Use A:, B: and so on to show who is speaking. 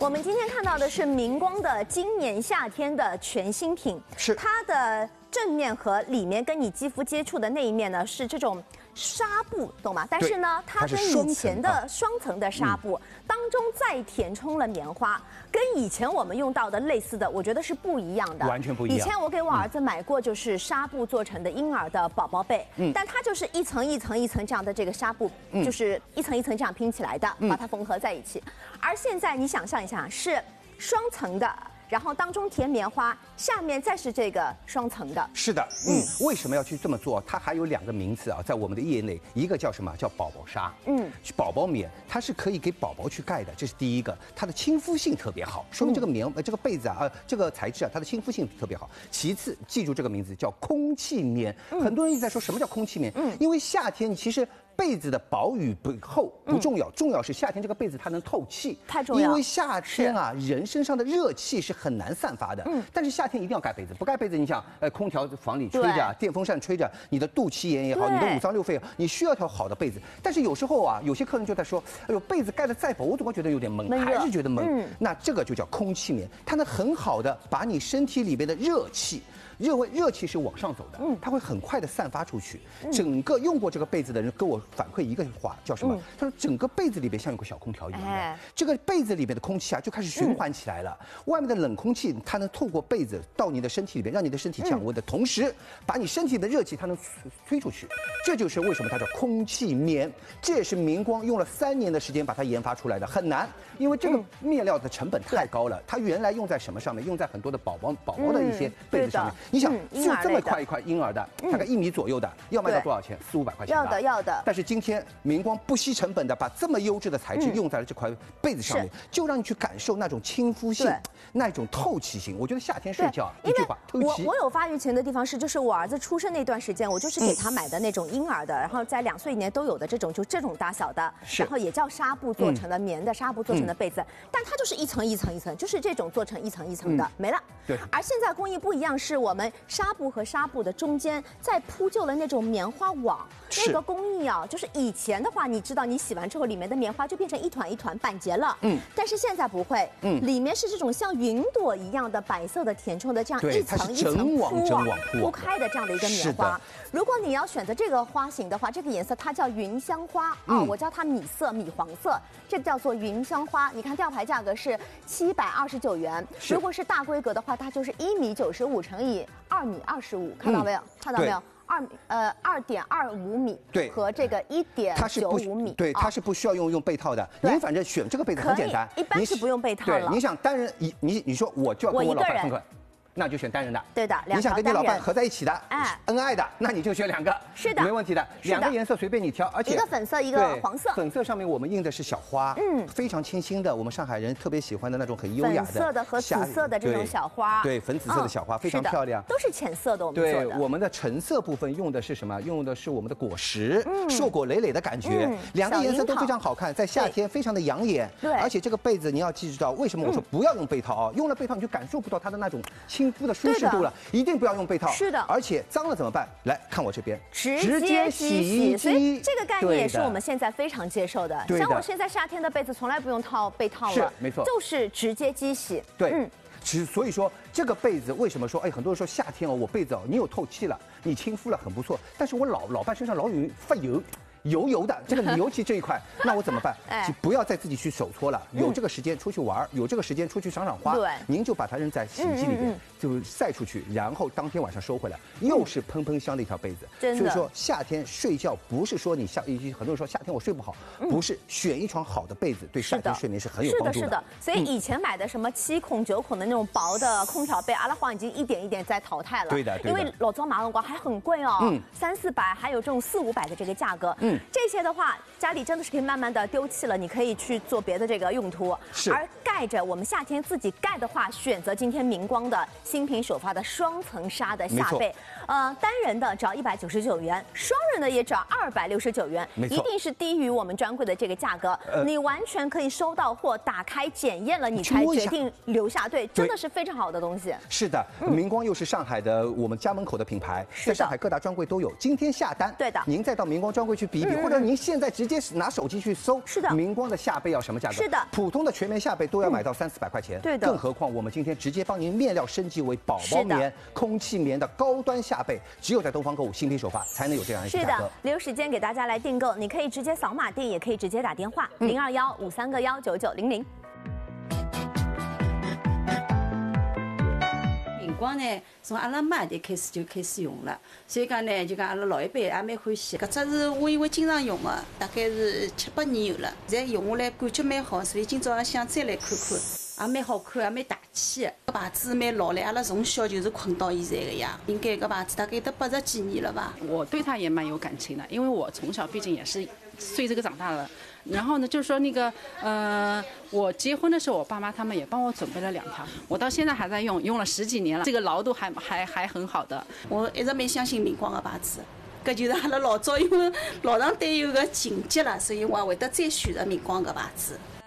A: 我们今天看到的是明光的今年夏天的全新品，
B: 是
A: 它的正面和里面跟你肌肤接触的那一面呢是这种纱布，懂吗？但是呢，它跟以前的双层的纱布当中再填充了棉花，跟以前我们用到的类似的，我觉得是不一样的，
B: 完全不一样。
A: 以前我给我儿子买过就是纱布做成的婴儿的宝宝被，但它就是一层一层一层这样的这个纱布，就是一层一层这样拼起来的，把它缝合在一起。而现在你想象一下，是双层的。然后当中填棉花，下面再是这个双层的。
B: 是的，为什么要去这么做？它还有2个名字啊，在我们的业内，一个叫什么？叫宝宝纱，宝宝棉，它是可以给宝宝去盖的，这是第一个，它的亲肤性特别好，说明这个这个被子啊，这个材质啊，它的亲肤性特别好。其次，记住这个名字叫空气棉，很多人一直在说什么叫空气棉，因为夏天其实。被子的薄与不厚不重要，重要是夏天这个被子它能透气，
A: 太重要。
B: 因为夏天啊，人身上的热气是很难散发的。但是夏天一定要盖被子，不盖被子，你想，空调房里吹着，电风扇吹着，你的肚脐眼也好，你的五脏六肺，你需要一条好的被子。但是有时候啊，有些客人就在说，哎呦，被子盖得再薄，我总会觉得有点闷，还是觉得闷。那这个就叫空气棉，它能很好的把你身体里边的热气。热气是往上走的，它会很快的散发出去。整个用过这个被子的人跟我反馈一个话，叫什么？他说整个被子里边像有个小空调一样的，这个被子里边的空气啊就开始循环起来了。外面的冷空气它能透过被子到你的身体里边，让你的身体降温的同时，把你身体的热气它能吹出去。这就是为什么它叫空气棉。这也是明光用了3年的时间把它研发出来的，很难，因为这个面料的成本太高了。它原来用在什么上面？用在很多的宝宝的一些被子上面。你想就这么快一块婴儿的，大概1米左右的，要卖到多少钱？400-500块钱吧。
A: 要的。
B: 但是今天明光不惜成本的把这么优质的材质用在了这块被子上面，就让你去感受那种亲肤性，那种透气性。我觉得夏天睡觉一句话，透气。
A: 我有发育情的地方是，就是我儿子出生那段时间，我就是给他买的那种婴儿的，然后在2岁以内都有的这种，就这种大小的，然后也叫纱布做成的棉的纱布做成的被子，但它就是一层一层一层，就是这种做成一层一层的，没了。
B: 对。
A: 而现在工艺不一样，是我们纱布和纱布的中间再铺就了那种棉花网，那个工艺啊，就是以前的话，你知道你洗完之后里面的棉花就变成一团一团板结了，但是现在不会，里面是这种像云朵一样的白色的填充的这样一层一层铺开的这样的一个棉花。如果你要选择这个花型的话，这个颜色它叫云香花啊，我叫它米黄色，这个叫做云香花。你看吊牌价格是729元，如果是大规格的话，它就是1.95米乘以2.25米，看到没有？看到没有？2.25米，
B: 对，
A: 和这个1.95米，
B: 对，它是不需要用被套的。您反正选这个被子很简单，
A: 一般是不用被套了。
B: 对，你想单人，你说我就要跟我老板分开。那就选单人的，
A: 对的。
B: 你想跟你老伴合在一起的，恩爱的，那你就选2个，
A: 是的，
B: 没问题的。2个颜色随便你挑，而且
A: 一个粉色，一个黄色。
B: 粉色上面我们印的是小花，非常清新的，我们上海人特别喜欢的那种很优雅的
A: 粉色的和紫色的这种小花，
B: 对，粉紫色的小花非常漂亮，
A: 都是浅色的。我们做的，
B: 对，我们的橙色部分用的是什么？用的是我们的果实，硕果累累的感觉。2个颜色都非常好看，在夏天非常的养眼。
A: 对，
B: 而且这个被子你要记住到，为什么我说不要用被套啊？用了被套你就感受不到它的那种亲肤的舒适度了。一定不要用被套，
A: 是的，
B: 而且脏了怎么办？来看我这边，
A: 直接洗衣机，所以这个概念也是我们现在非常接受的。像我现在夏天的被子从来不用被套了，
B: 是没错，
A: 就是直接机洗。
B: 对，所以说这个被子为什么说，很多人说夏天哦，我被子哦，你有透气了，你亲肤了，很不错，但是我老伴身上老有发油。油的这个尤其这一块，那我怎么办？就不要再自己去手搓了。有这个时间出去玩，有这个时间出去赏花，您就把它扔在洗衣机里面，就晒出去，然后当天晚上收回来，又是喷喷香的一条被子。所以说夏天睡觉不是说你很多人说夏天我睡不好，不是，选一床好的被子对夏天睡眠是很有帮助的。
A: 是的，所以以前买的什么7孔9孔的那种薄的空调被，阿拉黄已经一点一点在淘汰了。
B: 对的，
A: 因为老早马龙光还很贵哦，300-400，还有这种400-500的这个价格。这些的话，家里真的是可以慢慢的丢弃了，你可以去做别的这个用途。
B: 是。
A: 而盖着我们夏天自己盖的话，选择今天明光的新品首发的双层纱的夏被，单人的只要199元，双人的也只要269元，一定是低于我们专柜的这个价格。你完全可以收到货，打开检验了，你才决定留下。对，真的是非常好的东西。
B: 是的，明光又是上海的我们家门口的品牌，在上海各大专柜都有。今天下单，
A: 对的，
B: 您再到明光专柜去比。 比一比，或者您现在直接拿手机去搜，
A: 是的，
B: 明光的夏被要什么价格？
A: 是的，
B: 普通的全棉夏被都要买到300-400块钱，
A: 对的。
B: 更何况我们今天直接帮您面料升级为宝宝棉、空气棉的高端夏被，只有在东方购物新品首发才能有这样一个价格。
A: 是的，留时间给大家来订购，你可以直接扫码订，也可以直接打电话02153个19900。
C: 明光呢，从阿拉妈就开始用了，所以讲呢，就讲阿拉老一辈也蛮欢喜。搿只是我因为经常用的，大概是7-8年有了，现在用下来感觉蛮好，所以今朝也想再来看看，也蛮好看，也蛮大气的。搿牌子蛮老了，阿拉从小就是困到现在的呀。应该搿牌子大概得80几年了吧。
D: 我对它也蛮有感情的，因为我从小毕竟也是随这个长大了。然后呢，就是说那个我结婚的时候，我爸妈他们也帮我准备了2条，我到现在还在用，用了10几年了，这个牢度还很好的。
C: 我一直蛮相信明光的牌子，搿就是阿拉老早因为老上对有个情节了，所以我也会得再选择明光搿牌子。